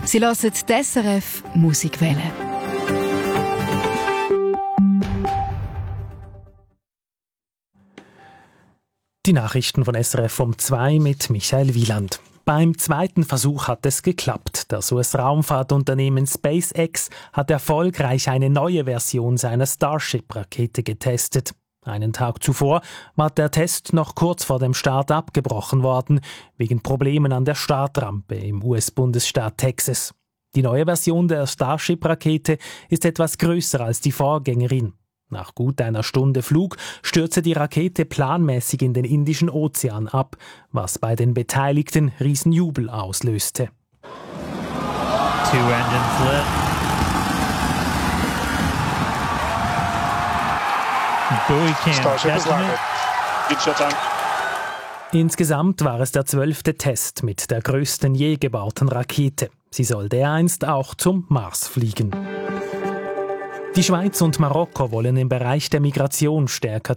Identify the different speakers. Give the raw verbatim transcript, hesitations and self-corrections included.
Speaker 1: Sie hören die S R F Musikwelle.
Speaker 2: Die Nachrichten von S R F um zwei mit Michael Wieland. Beim zweiten Versuch hat es geklappt. Das U S-Raumfahrtunternehmen SpaceX hat erfolgreich eine neue Version seiner Starship-Rakete getestet. Einen Tag zuvor war der Test noch kurz vor dem Start abgebrochen worden, wegen Problemen an der Startrampe im U S-Bundesstaat Texas. Die neue Version der Starship-Rakete ist etwas größer als die Vorgängerin. Nach gut einer Stunde Flug stürzte die Rakete planmäßig in den Indischen Ozean ab, was bei den Beteiligten Riesenjubel auslöste.
Speaker 3: Two engines lit. Buoy cam testament.
Speaker 4: Good shot time.
Speaker 2: Insgesamt war es der zwölfte Test mit der größten je gebauten Rakete. Sie soll dereinst auch zum Mars fliegen. Die Schweiz und Marokko wollen im Bereich der Migration stärker